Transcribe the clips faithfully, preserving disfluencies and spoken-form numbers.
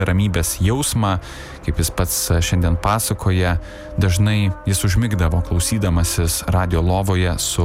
ramybės jausmą, kaip jis pats šiandien pasakoja, dažnai jis užmigdavo klausydamasis radio lovoje su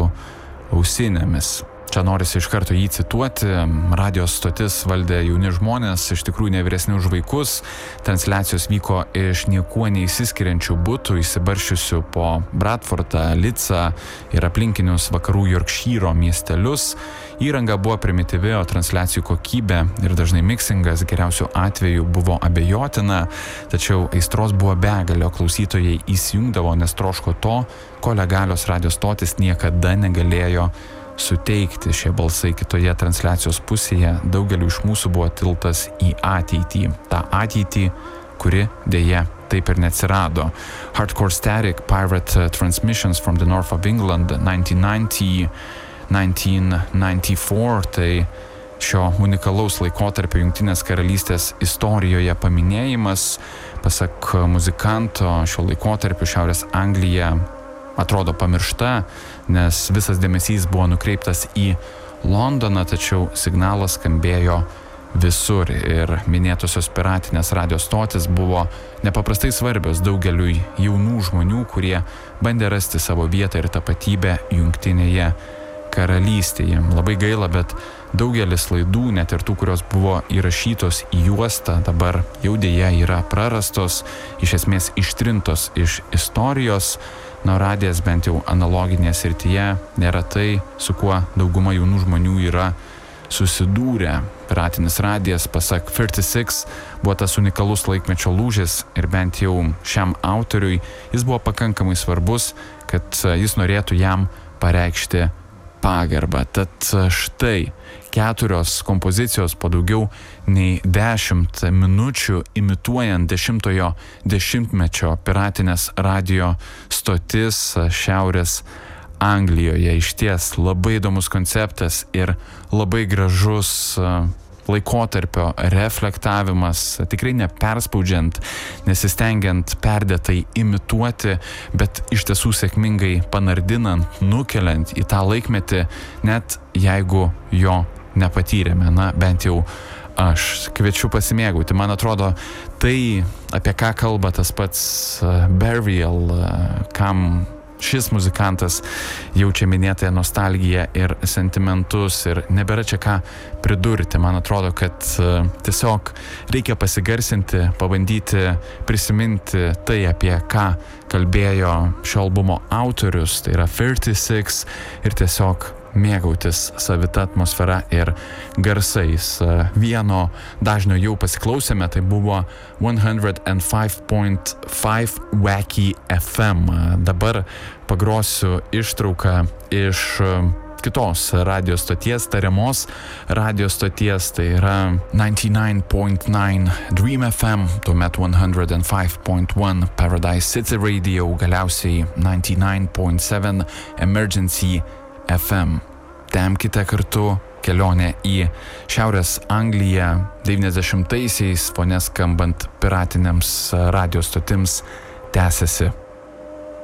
ausinėmis. Čia norisi iš karto jį cituoti. Radijos stotis valdė jauni žmonės, iš tikrųjų ne vyresni už vaikus. Transliacijos vyko iš niekuo neįsiskiriančių butų, įsibaršiusių po Bradfordą, Licą ir aplinkinius vakarų Yorkšyro miestelius. Įranga buvo primityvi, o transliacijų kokybė ir dažnai miksingas geriausiu atveju buvo abejotina, tačiau aistros buvo begalio, klausytojai įsijungdavo, nes troško to, ko legalios radijos stotis niekada negalėjo suteikti. Šie balsai kitoje transliacijos pusėje daugeliu iš mūsų buvo tiltas į ateitį. Ta ateitį, kuri dėja taip ir neatsirado. Hardcore Static Pirate Transmissions from the North of England nineteen ninety to nineteen ninety-four, tai šio unikalaus laikotarpio Jungtinės karalystės istorijoje paminėjimas. Pasak muzikanto, šio laikotarpio Šiaurės Anglija atrodo pamiršta, nes visas dėmesys buvo nukreiptas į Londoną, tačiau signalas skambėjo visur ir minėtosios piratinės radio stotis buvo nepaprastai svarbios daugeliui jaunų žmonių, kurie bandė rasti savo vietą ir tapatybę Jungtinėje karalystėje. Labai gaila, bet daugelis laidų, net ir tų, kurios buvo įrašytos į juostą, dabar jau dėja yra prarastos, iš esmės ištrintos iš istorijos. Na, radijas bent jau analoginėje srityje nėra tai, su kuo dauguma jaunų žmonių yra susidūrę. Piratinis radijas, pasak thirty-six, buvo tas unikalus laikmečio lūžis ir bent jau šiam autoriui jis buvo pakankamai svarbus, kad jis norėtų jam pareikšti pagarbą. Tad štai keturios kompozicijos po daugiau nei dešimt minučių imituojant dešimtojo dešimtmečio piratinės radio stotis Šiaurės Anglijoje. Išties labai įdomus konceptas ir labai gražus laikotarpio reflektavimas, tikrai neperspaudžiant, nesistengiant perdėtai imituoti, bet iš tiesų sėkmingai panardinant, nukeliant į tą laikmetį, net jeigu jo nepatyrėme. Na, bent jau aš kviečiu pasimėgauti. Man atrodo, tai, apie ką kalba tas pats Burial, kam šis muzikantas jaučia minėtąją nostalgiją ir sentimentus ir nebėra čia ką pridurti. Man atrodo, kad tiesiog reikia pasigarsinti, pabandyti prisiminti tai, apie ką kalbėjo šio albumo autorius, tai yra thirty-six, ir tiesiog mėgautis savita atmosfera ir garsais. Vieno dažnio jau pasiklausėme, tai buvo one oh five point five Wacky F M. Dabar pagrosiu ištrauką iš kitos radio stoties, tariamos radio stoties, tai yra ninety-nine point nine Dream F M, tuomet one oh five point one Paradise City Radio, galiausiai ninety-nine point seven Emergency F M. Temkite kartu kelionę į Šiaurės Angliją devyniasdešimtaisiais, fone skambant piratiniams radio stotims, tęsiasi.